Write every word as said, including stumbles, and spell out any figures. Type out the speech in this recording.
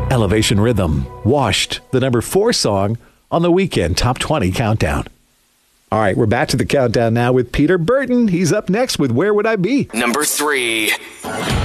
Elevation Rhythm, Washed, the number four song on the Weekend Top twenty Countdown. All right, we're back to the countdown now with Peter Burton. He's up next with Where Would I Be? Number three.